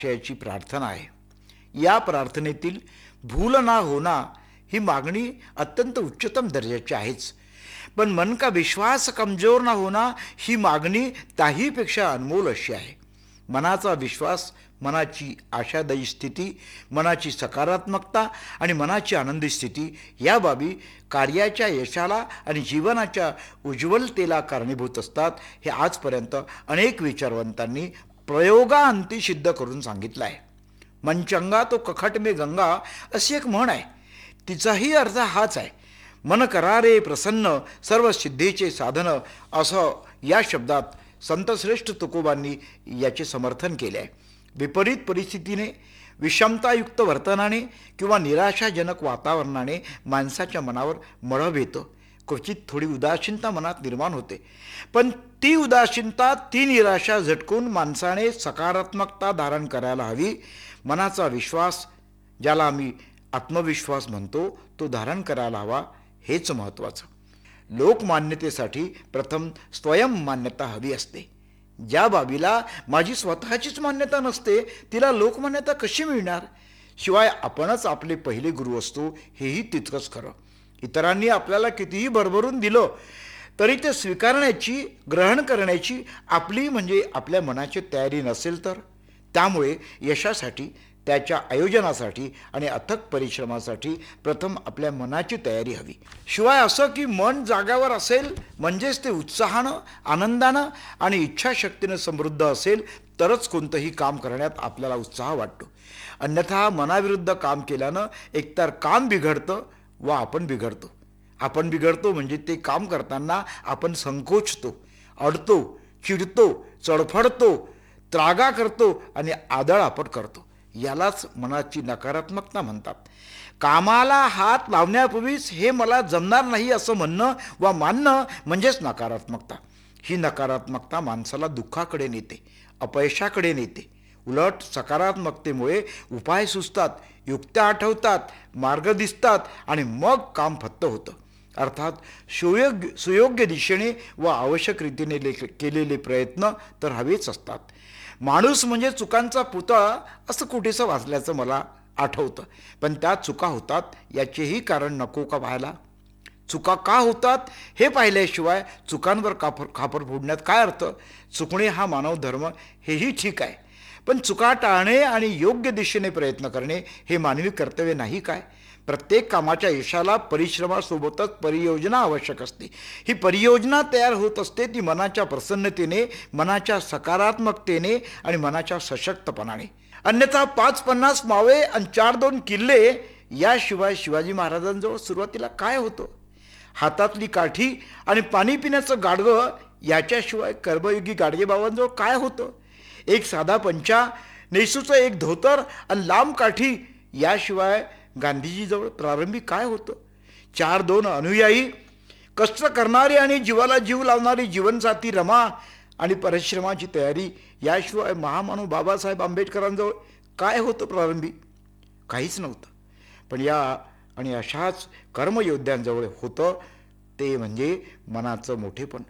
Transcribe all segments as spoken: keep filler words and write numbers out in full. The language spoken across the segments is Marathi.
याची प्रार्थना आहे। या प्रार्थनेतील भूल ना होना ही मागणी अत्यंत उच्चतम दर्जाची आहेच, पण मन का विश्वास कमजोर ना होना ही मागणी त्याहीपेक्षा अनमोल अशी आहे। मनाचा विश्वास, मनाची आशादायी स्थिती, मनाची सकारात्मकता आणि मनाची आनंदी स्थिती या बाबी कार्याच्या यशाला आणि जीवनाच्या उज्ज्वलतेला कारणीभूत असतात, हे आजपर्यंत अनेक विचारवंतांनी प्रयोगांती सिद्ध करून सांगितलं आहे। मन चंगा तो कखट में गंगा अशी एक म्हण आहे, तिचाही अर्थ हाच आहे। मन करारे प्रसन्न सर्व सिद्धीचे साधन, असं या शब्दात संतश्रेष्ठ तुकोबांनी याचे समर्थन केले आहे। विपरीत परिस्थितीने, विषमतायुक्त वर्तनाने किंवा निराशाजनक वातावरणाने माणसाच्या मनावर मळभ येतं, क्वचित थोडी उदासीनता मनात निर्माण होते, पण ती उदासीनता, ती निराशा झटकून माणसाने सकारात्मकता धारण करायला हवी। मनाचा विश्वास, ज्याला आम्ही आत्मविश्वास म्हणतो, तो धारण करायला हवा, हेच महत्त्वाचं। लोकमान्यतेसाठी प्रथम स्वयं मान्यता हवी असते। ज्या बाबीला माझी स्वतःचीच मान्यता नसते, तिला लोकमान्यता कशी मिळणार? शिवाय आपणच आपले पहिले गुरु असतो, हेही तितकंच खरं। इतरांनी आपल्याला कितीही भरभरून दिलं तरी ते स्वीकारण्याची, ग्रहण करण्याची आपली म्हणजे आपल्या मनाची तयारी नसेल तर, त्यामुळे यशासाठी, त्याच्या आयोजनासाठी आणि अथक परिश्रमासाठी प्रथम आपल्या मनाची तयारी हवी। शिवाय असं की मन जाग्यावर असेल म्हणजेच ते उत्साहानं, आनंदानं आणि इच्छाशक्तीनं समृद्ध असेल तरच कोणतंही काम करण्यात आपल्याला उत्साह वाटतो। अन्यथा मनाविरुद्ध काम केल्यानं एकतर काम बिघडतं व आपण बिघडतो। आपण बिघडतो म्हणजे ते काम करताना आपण संकोचतो, अडतो, चिडतो, चडफडतो, त्रागा करतो आणि आदळआपट करतो। यालाच मनाची नकारात्मकता म्हणतात। कामाला हात लावण्यापूर्वीच हे मला जमणार नाही असं म्हणणं वा मानणं म्हणजेच नकारात्मकता। ही नकारात्मकता माणसाला दुःखाकडे नेते, अपयशाकडे नेते। उलट सकारात्मकतेमुळे उपाय सुचतात, युक्त्या आठवतात, मार्ग दिसतात आणि मग काम फत्त होतं। अर्थात सुयोग्य सुयोग्य दिशेने व आवश्यक रीतीने केलेले प्रयत्न तर हवेच असतात। माणूस म्हणजे चुकांचा पुतळा असं कुठेसं वाचल्याचं मला आठवतं, पण त्या चुका होतात याचेही कारण नको का पाहायला? चुका का होतात हे पाहिल्याशिवाय चुकांवर कापर खापर फोडण्यात काय अर्थ? चुकणे हा मानव धर्म, हेही ठीक आहे, पण चुका टाळणे आणि योग्य दिशेने प्रयत्न करणे हे मानवी कर्तव्य नाही काय? प्रत्येक कामाच्या यशाला परिश्रमासोबतच परियोजना आवश्यक असते। ही परियोजना तयार होत असते ती मनाच्या प्रसन्नतेने, मनाच्या सकारात्मकतेने आणि मनाच्या सशक्तपणाने। अन्यथा पाच पन्नास मावे आणि चार दोन किल्ले याशिवाय शिवाजी महाराजांजवळ सुरुवातीला काय होतं? हातातली काठी आणि पाणी पिण्याचं गाडगं याच्याशिवाय कर्मयोगी गाडगेबाबांजवळ काय होतं? एक साधा पंचा, नेसूचं एक धोतर आणि लांब काठी याशिवाय गांधीजीजवळ प्रारंभी काय होतं? चार दोन अनुयायी, कष्ट करणारी आणि जीवाला जीव लावणारी जीवनसाथी रमा आणि परिश्रमाची तयारी याशिवाय महामानव बाबासाहेब आंबेडकरांजवळ काय होतं प्रारंभी? काहीच नव्हतं। पण या आणि अशाच कर्मयोद्ध्यांजवळ होतं ते म्हणजे मनाचं मोठेपण।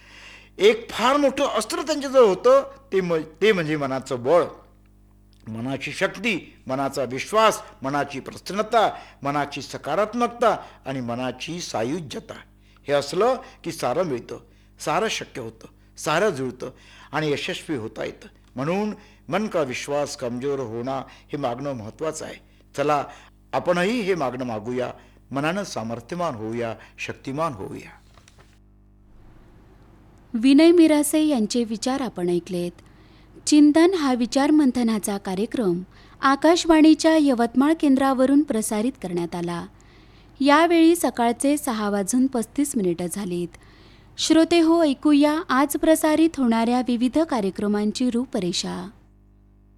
एक फार मोठं अस्त्र त्यांच्याजवळ होतं, ते म ते म्हणजे मनाचं बळ, मनाची शक्ती, मनाचा विश्वास, मनाची प्रसन्नता, मनाची सकारात्मकता आणि मनाची सायुज्यता। हे असलं की सारं मिळतं, सारं शक्य होतं, सारं जुळतं आणि यशस्वी होता येतं। म्हणून मन का विश्वास कमजोर होणं हे मागणं महत्त्वाचं आहे। चला आपणही हे मागणं मागूया, मनानं सामर्थ्यवान होऊया, शक्तिमान होऊया। विनय मिरासे यांचे विचार आपण ऐकलेत। चिंतन हा विचारमंथनाचा कार्यक्रम आकाशवाणीच्या यवतमाळ केंद्रावरून प्रसारित करण्यात आला। यावेळी सकाळचे सहा वाजून पस्तीस मिनिटं झालीत। श्रोते हो, ऐकूया आज प्रसारित होणाऱ्या विविध कार्यक्रमांची रूपरेषा।